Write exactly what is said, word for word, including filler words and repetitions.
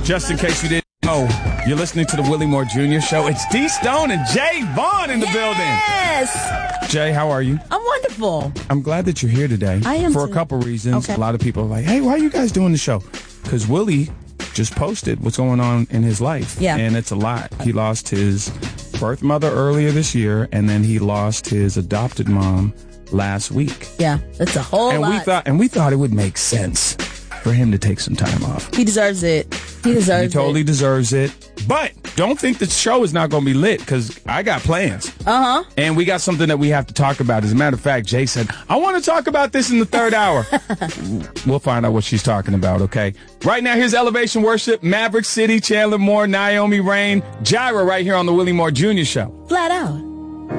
Just in case you didn't know, you're listening to the Willie Moore Junior Show. It's D Stone and Jay Vaughn in the yes! building. Yes. Jay, how are you? I'm wonderful. I'm glad that you're here today. I am For too. a couple reasons. Okay. A lot of people are like, hey, why are you guys doing the show? Because Willie just posted what's going on in his life. Yeah. And it's a lot. He lost his birth mother earlier this year, and then he lost his adopted mom last week. Yeah, that's a whole and lot. we thought and we thought it would make sense for him to take some time off. He deserves it. He deserves it. He totally it. deserves it. But don't think the show is not going to be lit, because I got plans. Uh-huh. And we got something that we have to talk about. As a matter of fact, Jay said, I want to talk about this in the third hour. We'll find out what she's talking about, okay? Right now, here's Elevation Worship, Maverick City, Chandler Moore, Naomi Rain, Gyra right here on the Willie Moore Junior Show. Flat out.